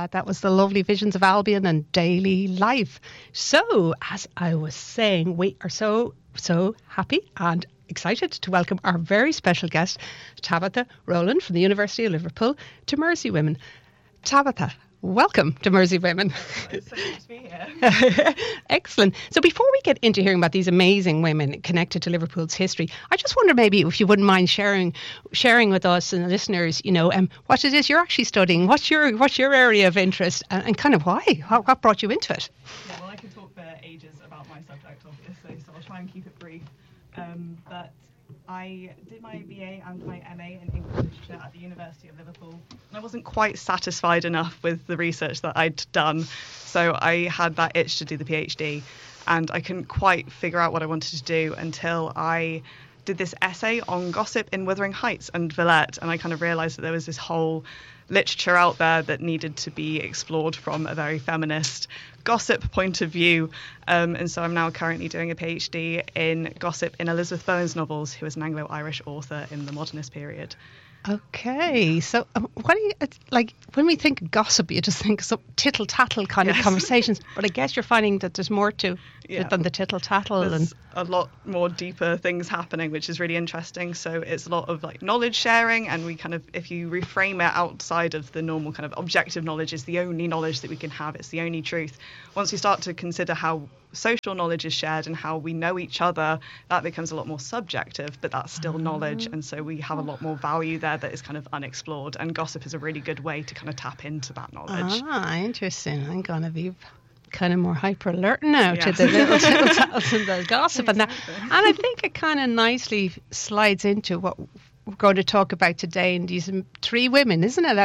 That was the lovely Visions of Albion and Daily Life. So, as I was saying, we are so happy and excited to welcome our very special guest, Tabitha Rowland from the University of Liverpool, to Mersey Women. Tabitha, welcome to Mersey Women. It's so good to be here. Excellent. So before we get into hearing about these amazing women connected to Liverpool's history, I just wonder maybe if you wouldn't mind sharing with us and the listeners, what it is you're actually studying, what's your area of interest, and kind of why? What brought you into it? Yeah, well, I could talk for ages about my subject, obviously, so I'll try and keep it brief. But I did my BA and my MA in English literature at the University of Liverpool, and I wasn't quite satisfied enough with the research that I'd done, so I had that itch to do the PhD, and I couldn't quite figure out what I wanted to do until I did this essay on gossip in Wuthering Heights and Villette, and I kind of realised that there was this whole literature out there that needed to be explored from a very feminist gossip point of view, and so I'm now currently doing a PhD in gossip in Elizabeth Bowen's novels, who is an Anglo-Irish author in the modernist period. Okay, so what do you like when we think of gossip? You just think some tittle tattle kind of conversations, but I guess you're finding that there's more to it than the tittle tattle. There's a lot more deeper things happening, which is really interesting. So it's a lot of like knowledge sharing, and we kind of, if you reframe it outside of the normal kind of objective knowledge, is the only knowledge that we can have. It's the only truth. Once we start to consider how social knowledge is shared and how we know each other, that becomes a lot more subjective, but that's still knowledge, and so we have a lot more value there that is kind of unexplored, and gossip is a really good way to kind of tap into that knowledge. Interesting. I'm going to be kind of more hyper alert now to the little tattles and the gossip and that, and I think it kind of nicely slides into what we're going to talk about today, and these three women, isn't it,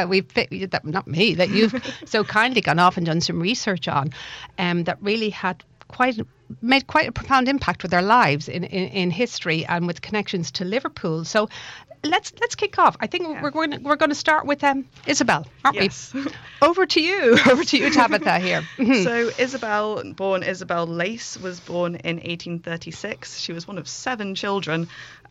that you've so kindly gone off and done some research on, that really had made quite a profound impact with their lives in history and with connections to Liverpool. So let's kick off. I think we're going to start with Isabel, aren't we? Over to you, Tabitha here. So Isabel Lace was born in 1836. She was one of 7 children.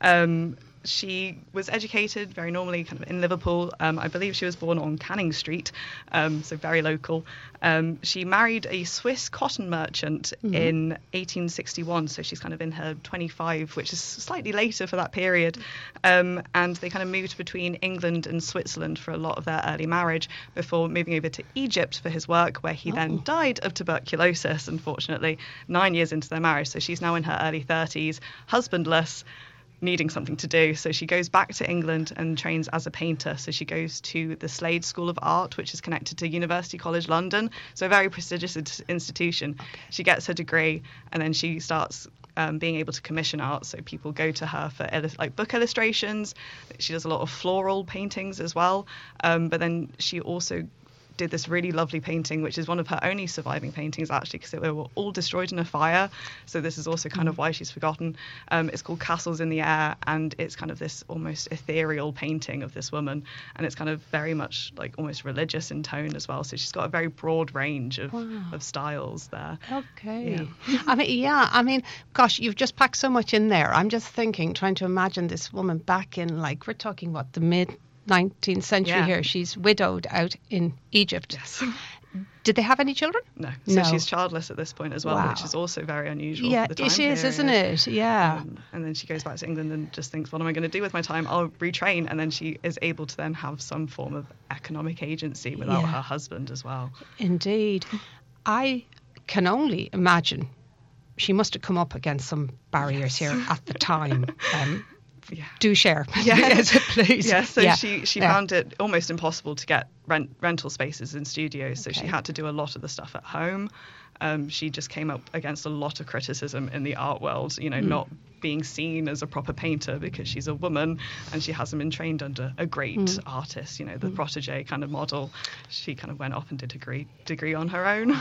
She was educated very normally kind of in Liverpool. I believe she was born on Canning Street, so very local. She married a Swiss cotton merchant in 1861, so she's kind of in her 25, which is slightly later for that period. And they kind of moved between England and Switzerland for a lot of their early marriage before moving over to Egypt for his work, where he then died of tuberculosis, unfortunately, 9 years into their marriage. So she's now in her early 30s, husbandless, needing something to do. So she goes back to England and trains as a painter. So she goes to the Slade School of Art, which is connected to University College London, so a very prestigious institution. She gets her degree, and then she starts being able to commission art. So people go to her for book illustrations. She does a lot of floral paintings as well, but then she also did this really lovely painting, which is one of her only surviving paintings, actually, because they were all destroyed in a fire. So this is also kind of why she's forgotten. It's called Castles in the Air, and it's kind of this almost ethereal painting of this woman, and it's kind of very much like almost religious in tone as well. So she's got a very broad range of styles there. Okay. Yeah. I mean, gosh, you've just packed so much in there. I'm just thinking, trying to imagine this woman back in, like, we're talking, what, the mid-19th century here. She's widowed out in Egypt. Yes. Did they have any children? No. So she's childless at this point as well, which is also very unusual for the time it is, period. Isn't it? Yeah. And then she goes back to England and just thinks, what am I going to do with my time? I'll retrain. And then she is able to then have some form of economic agency without her husband as well. Indeed. I can only imagine she must have come up against some barriers here at the time. Do share. Yes, please. Yeah, so she found it almost impossible to get rental spaces in studios, so she had to do a lot of the stuff at home. She just came up against a lot of criticism in the art world, not being seen as a proper painter because she's a woman and she hasn't been trained under a great artist, the protege kind of model. She kind of went off and did a degree on her own.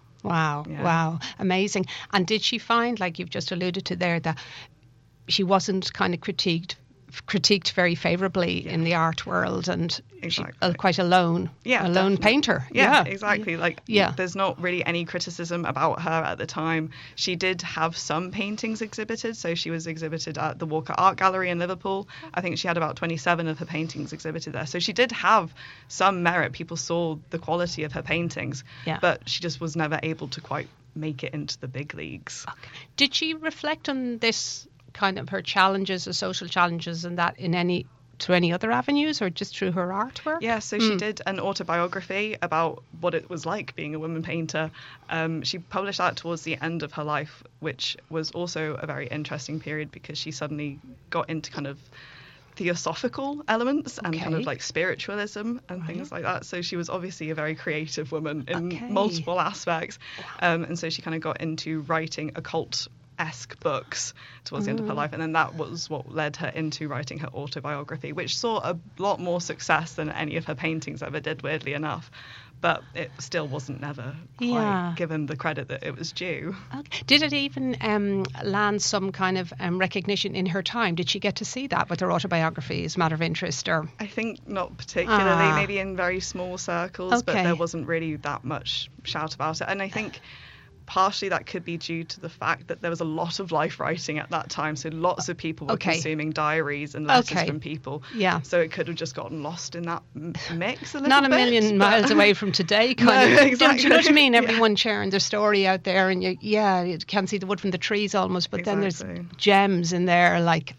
Wow, amazing. And did she find, like you've just alluded to there, that she wasn't kind of critiqued critiqued very favourably in the art world, and exactly. quite a lone painter. Yeah, exactly. Like, there's not really any criticism about her at the time. She did have some paintings exhibited, so she was exhibited at the Walker Art Gallery in Liverpool. I think she had about 27 of her paintings exhibited there, so she did have some merit. People saw the quality of her paintings, but she just was never able to quite make it into the big leagues. Okay. Did she reflect on this kind of her challenges, or social challenges, and that through any other avenues, or just through her artwork? Yeah, so she did an autobiography about what it was like being a woman painter. She published that towards the end of her life, which was also a very interesting period because she suddenly got into kind of theosophical elements and kind of like spiritualism and things like that. So she was obviously a very creative woman in multiple aspects. And so she kind of got into writing occult-esque books towards the end of her life, and then that was what led her into writing her autobiography, which saw a lot more success than any of her paintings ever did, weirdly enough. But it still wasn't never quite given the credit that it was due. Okay. Did it even land some kind of recognition in her time? Did she get to see that with her autobiography as a matter of interest? Or I think not particularly, maybe in very small circles, but there wasn't really that much shout about it. And I think partially that could be due to the fact that there was a lot of life writing at that time, so lots of people were consuming diaries and letters from people. So it could have just gotten lost in that mix a little Not bit. Not a million miles away from today, kind of. Exactly. Do you know what I mean? Everyone sharing their story out there, and you can't see the wood from the trees almost, but then there's gems in there like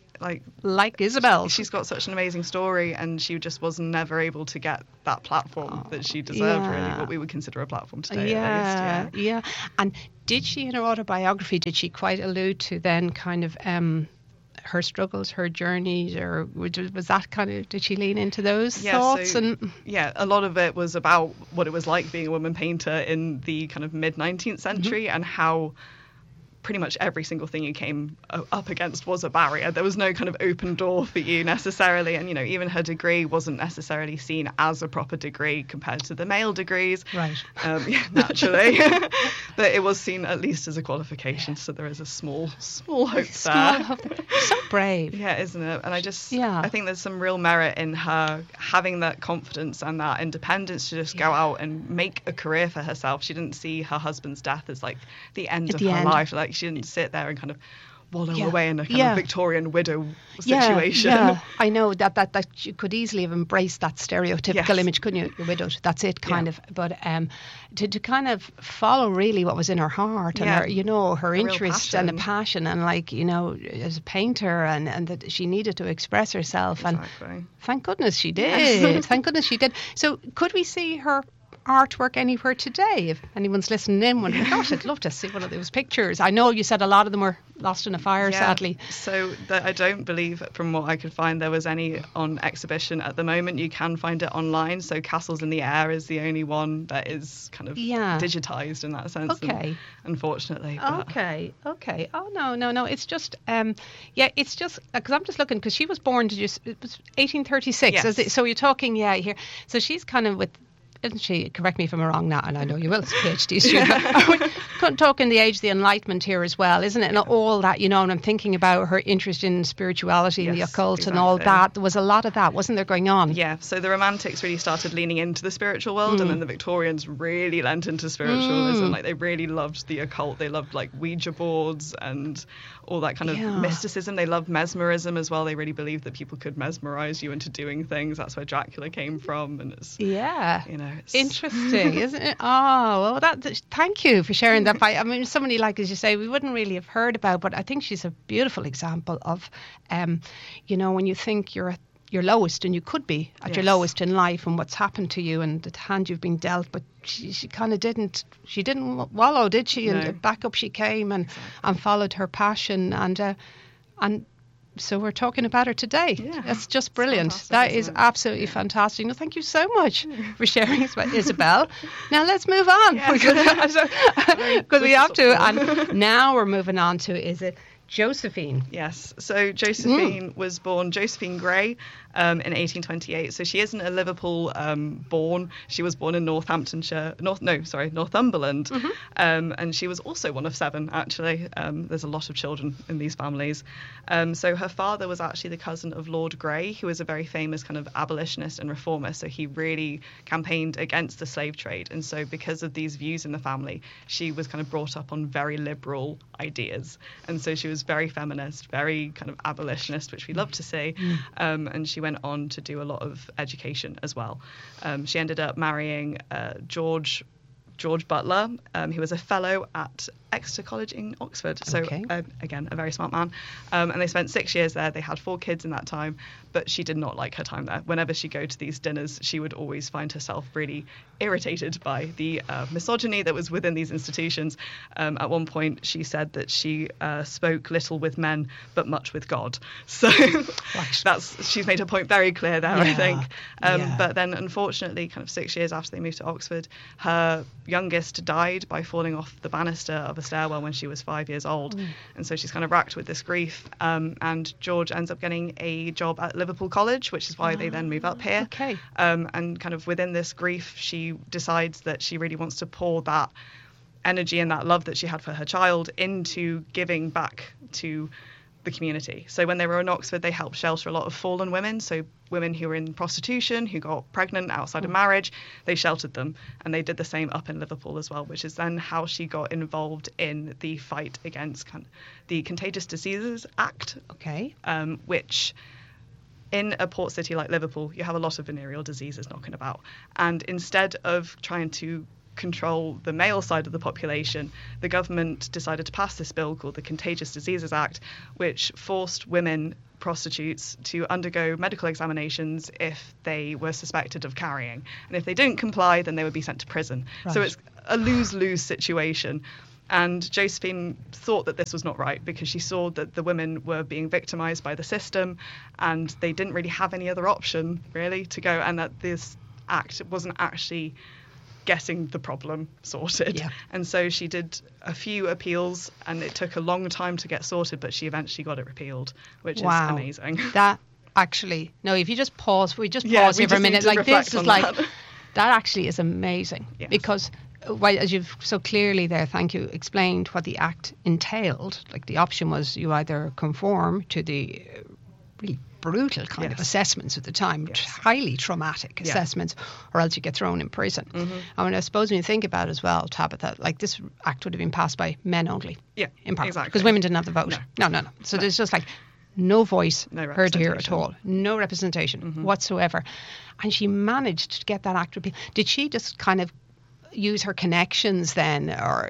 Isabel. She's got such an amazing story, and she just was never able to get that platform that she deserved, really, what we would consider a platform today, at least. Yeah. And did she, in her autobiography, did she quite allude to then kind of her struggles, her journeys, or was that kind of, did she lean into those thoughts? So, a lot of it was about what it was like being a woman painter in the kind of mid-19th century and how pretty much every single thing you came up against was a barrier. There was no kind of open door for you necessarily, and even her degree wasn't necessarily seen as a proper degree compared to the male degrees, right? Naturally. But it was seen at least as a qualification, so there is a small hope there. So brave. Yeah, isn't it? And I think there's some real merit in her having that confidence and that independence to just go out and make a career for herself. She didn't see her husband's death as like the end of her life. Like, she didn't sit there and kind of wallow away in a kind of Victorian widow situation. Yeah, I know that you could easily have embraced that stereotypical image, couldn't you? You're widowed. That's it, kind of. But to kind of follow really what was in her heart and her, her interest and the passion, and as a painter, and that she needed to express herself. Exactly. And thank goodness she did. Yes. Thank goodness she did. So could we see her artwork anywhere today? If anyone's listening in, gosh, I'd love to see one of those pictures. I know you said a lot of them were lost in a fire, sadly. So I don't believe, from what I could find, there was any on exhibition at the moment. You can find it online. So Castles in the Air is the only one that is kind of digitized in that sense. Okay. Unfortunately. But. Okay. Oh no. It's just it's just because I'm just looking, because she was born it was 1836. Yes. So you're talking here. So she's kind of with. Isn't she? Correct me if I'm wrong now, and I know you will, as a PhD student. We're talking the age of the Enlightenment here as well, isn't it? And all that, and I'm thinking about her interest in spirituality and the occult and all that. There was a lot of that, wasn't there, going on? Yeah, so the Romantics really started leaning into the spiritual world, and then the Victorians really lent into spiritualism. Like, they really loved the occult. They loved, like, Ouija boards and all that kind of mysticism. They loved mesmerism as well. They really believed that people could mesmerize you into doing things. That's where Dracula came from, and it's it's interesting, isn't it? Oh, well, thank you for sharing that. I mean, somebody like, as you say, we wouldn't really have heard about, but I think she's a beautiful example of, when you think you're at your lowest, and you could be at your lowest in life, and what's happened to you and the hand you've been dealt, but she kind of didn't wallow, did she? No. And back up she came and followed her passion, and so we're talking about her today. Yeah. That's just brilliant. That is absolutely fantastic. No, thank you so much for sharing about Isabel. Now let's move on, because we have to. And now we're moving on to, is it Josephine. Yes. So Josephine was born Josephine Gray in 1828. So she isn't a Liverpool born. She was born in Northamptonshire. Northumberland. And she was also one of 7, actually. There's a lot of children in these families. So her father was actually the cousin of Lord Grey, who was a very famous kind of abolitionist and reformer. So he really campaigned against the slave trade. And so because of these views in the family, she was kind of brought up on very liberal ideas. And so she was very feminist, very kind of abolitionist, which we love to see. And she went on to do a lot of education as well. She ended up marrying George Butler. He was a fellow at Exeter College in Oxford. So again, a very smart man. And they spent 6 years there. They had 4 kids in that time, but she did not like her time there. Whenever she'd go to these dinners, she would always find herself really irritated by the misogyny that was within these institutions. At one point, she said that she spoke little with men, but much with God. So she's made her point very clear there, I think. But then, unfortunately, kind of 6 years after they moved to Oxford, her youngest died by falling off the banister of a stairwell when she was 5 years old. And so she's kind of racked with this grief. And George ends up getting a job at Liverpool College, which is why they then move up here. And kind of within this grief, she decides that she really wants to pour that energy and that love that she had for her child into giving back to the community. So when they were in Oxford, they helped shelter a lot of fallen women. So women who were in prostitution, who got pregnant outside of marriage, they sheltered them. And they did the same up in Liverpool as well, which is then how she got involved in the fight against the Contagious Diseases Act. Which in a port city like Liverpool, you have a lot of venereal diseases knocking about. And instead of trying to control the male side of the population, the government decided to pass this bill called the Contagious Diseases Act, which forced women prostitutes to undergo medical examinations if they were suspected of carrying. And if they didn't comply, then they would be sent to prison. So it's a lose-lose situation. And Josephine thought that this was not right because she saw that the women were being victimized by the system and they didn't really have any other option, really, to go, and that this act wasn't actually getting the problem sorted. And so she did a few appeals and it took a long time to get sorted, but she eventually got it repealed, which is amazing. That actually, if you just pause, pause here for a minute. Like this is like, that actually is amazing because as you've so clearly there, thank you, explained what the act entailed. Like the option was you either conform to the really brutal kind of assessments at the time, highly traumatic assessments, or else you get thrown in prison. And I suppose when you think about it as well, Tabitha, like this act would have been passed by men only in Parliament, because women didn't have the vote. No. So there's just like no voice heard here at all, no representation whatsoever. And she managed to get that act repealed. Did she just kind of use her connections then, or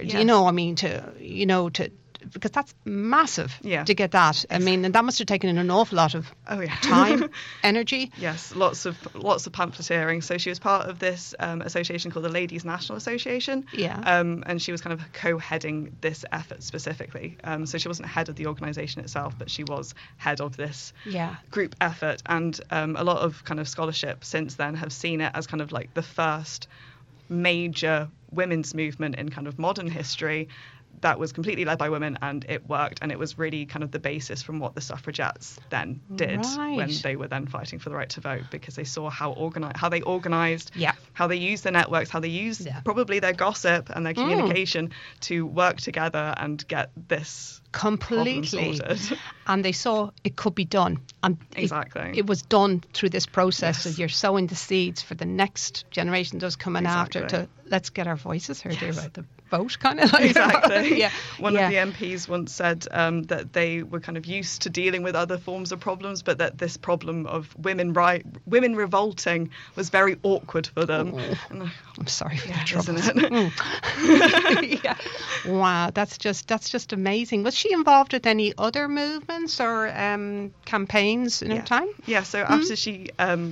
because that's massive to get that. I mean, and that must have taken an awful lot of time, energy. Yes, lots of pamphleteering. So she was part of this association called the Ladies National Association. And she was kind of co-heading this effort specifically. So she wasn't head of the organisation itself, but she was head of this group effort. And a lot of kind of scholarship since then have seen it as kind of like the first major women's movement in kind of modern history that was completely led by women, and it worked, and it was really kind of the basis from what the suffragettes then did when they were then fighting for the right to vote, because they saw how they organised, how they used their networks, how they used probably their gossip and their communication to work together and get this completely sorted. And they saw it could be done, and it was done through this process. So you're sowing the seeds for the next generation, those coming after, to let's get our voices heard here about the vote, kind of like. One of the MPs once said that they were kind of used to dealing with other forms of problems, but that this problem of women revolting was very awkward for them. I'm sorry for that trouble, isn't it? Wow, that's just amazing. Was she involved with any other movements or campaigns in her time? So after she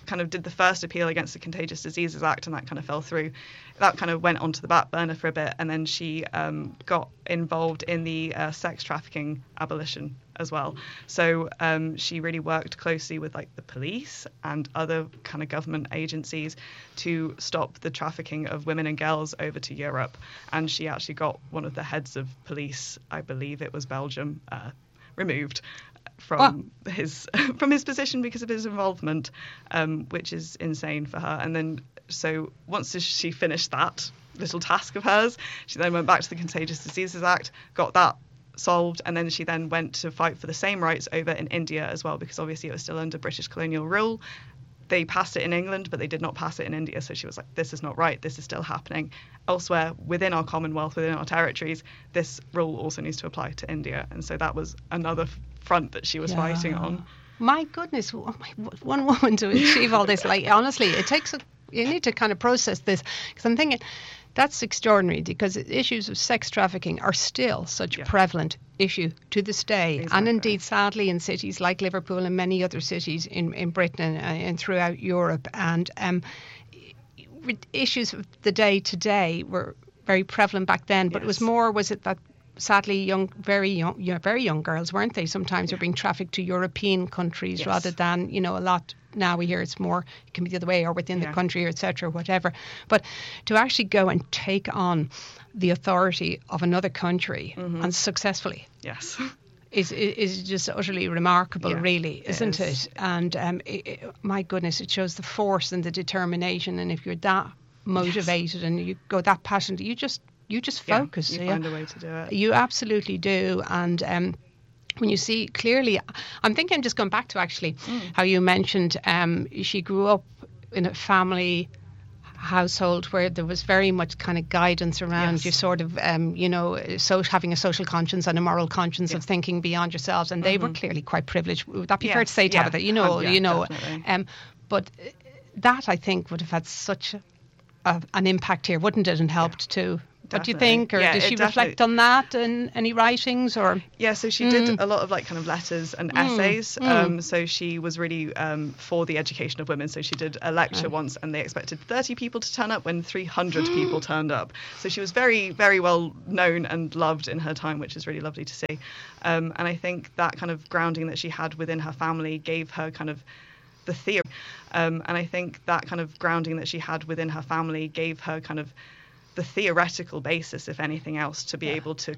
kind of did the first appeal against the Contagious Diseases Act, and that kind of fell through. That kind of went onto the back burner for a bit, and then she got involved in the sex trafficking abolition as well. So she really worked closely with like the police and other kind of government agencies to stop the trafficking of women and girls over to Europe. And she actually got one of the heads of police, I believe it was Belgium, removed from his position because of his involvement, which is insane for her. And then so once she finished that little task of hers, she then went back to the Contagious Diseases Act, got that solved, and then she then went to fight for the same rights over in India as well, because obviously it was still under British colonial rule. They passed it in England, but they did not pass it in India. So she was like, this is not right. This is still happening elsewhere within our Commonwealth, within our territories. This rule also needs to apply to India. And so that was another front that she was fighting on. My goodness, one woman to achieve all this. Like, honestly, it takes you need to kind of process this, because I'm thinking that's extraordinary, because issues of sex trafficking are still such a prevalent issue to this day. Exactly. And indeed, sadly, in cities like Liverpool and many other cities in Britain and throughout Europe. And issues of the day to day were very prevalent back then, but it was more, was it that sadly very young girls, weren't they? Sometimes were being trafficked to European countries rather than, a lot. Now we hear it's more, it can be the other way, or within the country, or etc., whatever. But to actually go and take on the authority of another country and successfully, is just utterly remarkable, really, isn't it? And my goodness, it shows the force and the determination. And if you're that motivated and you go that passionate, you just focus. You find a way to do it. You absolutely do. And when you see clearly, I'm thinking, I'm just going back to actually how you mentioned she grew up in a family household where there was very much kind of guidance around you sort of, having a social conscience and a moral conscience of thinking beyond yourselves. And they were clearly quite privileged. Would that be fair to say, Tabitha? But that, I think, would have had such an impact here, wouldn't it? And helped too. What do you think? Or did she reflect on that in any writings? Or so she did a lot of like kind of letters and essays. So she was really for the education of women. So she did a lecture once, and they expected 30 people to turn up when 300 people turned up. So she was very, very well known and loved in her time, which is really lovely to see. And I think that kind of grounding that she had within her family gave her kind of the theory. And I think that kind of grounding that she had within her family gave her kind of the theoretical basis, if anything else, to be able to